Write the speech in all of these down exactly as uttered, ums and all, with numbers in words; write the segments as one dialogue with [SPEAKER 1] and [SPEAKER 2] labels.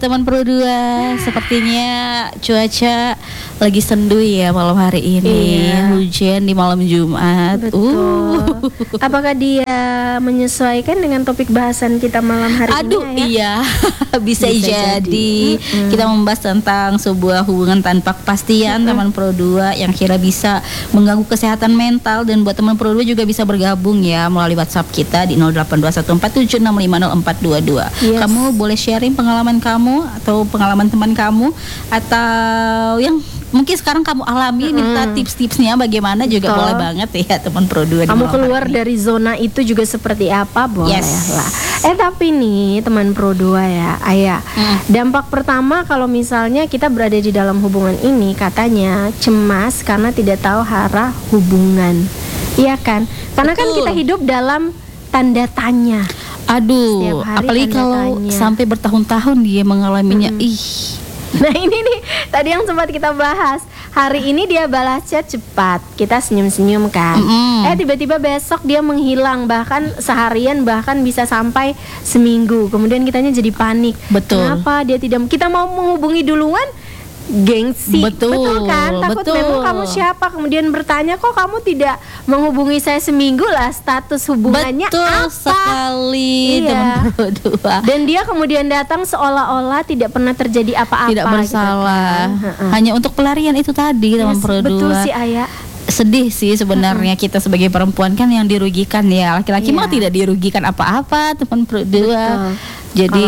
[SPEAKER 1] teman Pro dua, sepertinya cuaca lagi sendu ya malam hari ini.
[SPEAKER 2] Iya.
[SPEAKER 1] Hujan di malam Jumat.
[SPEAKER 2] Betul.
[SPEAKER 1] Uh.
[SPEAKER 2] Apakah dia menyesuaikan dengan topik bahasan kita malam hari
[SPEAKER 1] Aduh,
[SPEAKER 2] ini ya?
[SPEAKER 1] iya. Bisa,
[SPEAKER 2] Bisa
[SPEAKER 1] jadi,
[SPEAKER 2] jadi. Mm-mm.
[SPEAKER 1] kita membahas tentang sebuah hubungan tanpa kepastian. Mm-mm. Teman Pro dua yang kira bisa mengganggu kesehatan mental, dan buat teman Pro dua juga bisa bergabung ya melalui WhatsApp kita di nol delapan dua satu empat tujuh enam lima nol empat dua dua.
[SPEAKER 2] Yes.
[SPEAKER 1] Kamu boleh sharing pengalaman kamu atau pengalaman teman kamu, atau yang mungkin sekarang kamu alami, minta
[SPEAKER 2] Mm.
[SPEAKER 1] tips-tipsnya bagaimana juga
[SPEAKER 2] Betul.
[SPEAKER 1] boleh banget ya teman Pro dua.
[SPEAKER 2] Kamu keluar dari zona itu juga seperti apa, boleh
[SPEAKER 1] Yes.
[SPEAKER 2] lah. Eh tapi nih teman Pro dua ya, Ayah.
[SPEAKER 1] Mm.
[SPEAKER 2] Dampak pertama kalau misalnya kita berada di dalam hubungan ini, katanya cemas karena tidak tahu arah hubungan. Iya kan? Karena kan
[SPEAKER 1] Betul.
[SPEAKER 2] kita hidup dalam tanda tanya.
[SPEAKER 1] Aduh,
[SPEAKER 2] Setiap hari
[SPEAKER 1] apalagi
[SPEAKER 2] tanda
[SPEAKER 1] kalau
[SPEAKER 2] tanya.
[SPEAKER 1] sampai bertahun-tahun dia mengalaminya.
[SPEAKER 2] Mm.
[SPEAKER 1] Ih.
[SPEAKER 2] Nah ini nih tadi yang sempat kita bahas. Hari ini dia balas chat cepat, kita senyum-senyum kan.
[SPEAKER 1] Mm-mm.
[SPEAKER 2] Eh tiba-tiba besok dia menghilang, bahkan seharian, bahkan bisa sampai seminggu. Kemudian kitanya jadi panik.
[SPEAKER 1] Betul.
[SPEAKER 2] Kenapa dia tidak? Kita mau menghubungi duluan, gengsi.
[SPEAKER 1] Betul,
[SPEAKER 2] kan? Takut
[SPEAKER 1] betul.
[SPEAKER 2] memang kamu siapa? Kemudian bertanya, kok kamu tidak menghubungi saya seminggu lah, status hubungannya
[SPEAKER 1] Betul
[SPEAKER 2] apa?
[SPEAKER 1] sekali,
[SPEAKER 2] Iya.
[SPEAKER 1] teman Pro dua.
[SPEAKER 2] Dan dia kemudian datang seolah-olah tidak pernah terjadi apa-apa.
[SPEAKER 1] Tidak bersalah,
[SPEAKER 2] gitu kan. Heeh.
[SPEAKER 1] hanya untuk pelarian itu tadi, teman
[SPEAKER 2] Yes,
[SPEAKER 1] Pro
[SPEAKER 2] betul
[SPEAKER 1] dua.
[SPEAKER 2] sih Ayah.
[SPEAKER 1] Sedih sih sebenarnya, kita sebagai perempuan kan yang dirugikan ya. Laki-laki
[SPEAKER 2] Iya.
[SPEAKER 1] mah tidak dirugikan apa-apa, teman Pro dua.
[SPEAKER 2] Betul.
[SPEAKER 1] Jadi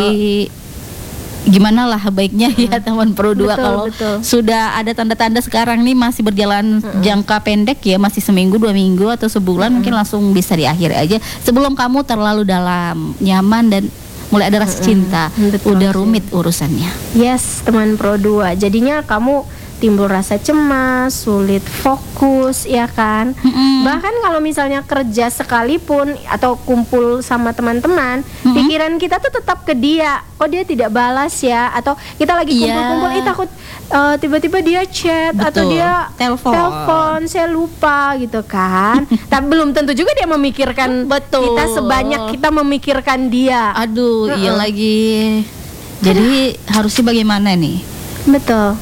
[SPEAKER 1] gimana lah baiknya ya teman Pro dua,
[SPEAKER 2] Betul,
[SPEAKER 1] kalau
[SPEAKER 2] betul.
[SPEAKER 1] sudah ada tanda-tanda sekarang nih masih berjalan jangka pendek ya, masih seminggu dua minggu atau sebulan, mungkin langsung bisa diakhiri aja sebelum kamu terlalu dalam nyaman dan mulai ada rasa cinta.
[SPEAKER 2] Betul
[SPEAKER 1] Udah
[SPEAKER 2] sih.
[SPEAKER 1] rumit urusannya.
[SPEAKER 2] Yes, teman Pro dua. Jadinya kamu timbul rasa cemas, sulit fokus, ya kan?
[SPEAKER 1] Mm-mm.
[SPEAKER 2] Bahkan kalau misalnya kerja sekalipun atau kumpul sama teman-teman,
[SPEAKER 1] Mm-mm.
[SPEAKER 2] pikiran kita tuh tetap ke dia. Oh dia tidak balas ya, atau kita lagi
[SPEAKER 1] Iya.
[SPEAKER 2] kumpul-kumpul, ih takut eh, tiba-tiba dia chat atau
[SPEAKER 1] Betul.
[SPEAKER 2] dia
[SPEAKER 1] Telepon.
[SPEAKER 2] telepon, saya lupa gitu kan. Tapi belum tentu juga dia memikirkan
[SPEAKER 1] Betul.
[SPEAKER 2] kita sebanyak kita memikirkan dia.
[SPEAKER 1] Aduh, iya
[SPEAKER 2] Mm-mm.
[SPEAKER 1] lagi. Jadi harusnya bagaimana nih?
[SPEAKER 2] Betul.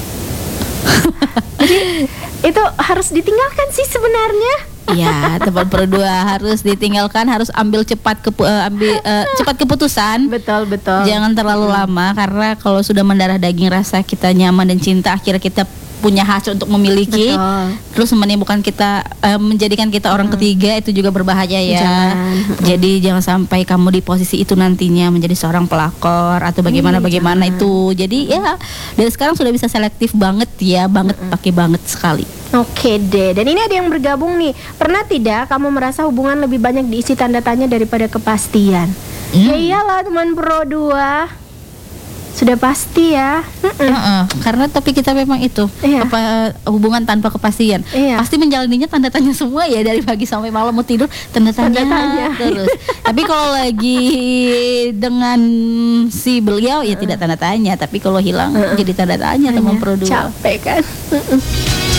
[SPEAKER 2] Jadi itu harus ditinggalkan sih sebenarnya.
[SPEAKER 1] Ya, teman Pro dua harus ditinggalkan, harus ambil cepat kepu- eh, ambil eh, cepat keputusan.
[SPEAKER 2] Betul betul.
[SPEAKER 1] Jangan terlalu lama, karena kalau sudah mendarah daging rasa kita nyaman dan cinta, akhirnya kita punya hak untuk memiliki.
[SPEAKER 2] Betul.
[SPEAKER 1] Terus menimbulkan kita eh, menjadikan kita orang ketiga, itu juga berbahaya ya.
[SPEAKER 2] Jangan.
[SPEAKER 1] Jadi jangan sampai kamu di posisi itu nantinya menjadi seorang pelakor atau bagaimana
[SPEAKER 2] Iya,
[SPEAKER 1] bagaimana
[SPEAKER 2] jangan.
[SPEAKER 1] itu. Jadi ya dari sekarang sudah bisa selektif banget ya, banget pakai banget sekali.
[SPEAKER 2] Oke deh. Dan ini ada yang bergabung nih. Pernah tidak kamu merasa hubungan lebih banyak diisi tanda tanya daripada kepastian?
[SPEAKER 1] Hmm.
[SPEAKER 2] Ya iyalah teman Pro dua. Sudah pasti ya. Mm-mm.
[SPEAKER 1] Heeh, karena topik kita memang itu,
[SPEAKER 2] Iya.
[SPEAKER 1] apa, hubungan tanpa kepastian.
[SPEAKER 2] Iya.
[SPEAKER 1] Pasti menjalaninya tanda tanya semua ya, dari pagi sampai malam mau tidur tanda tanya,
[SPEAKER 2] Tanda tanya.
[SPEAKER 1] terus. Tapi kalau lagi dengan si beliau ya tidak tanda tanya, tapi kalau hilang jadi tanda tanya, teman Pro dua.
[SPEAKER 2] Capek kan? Mm-mm.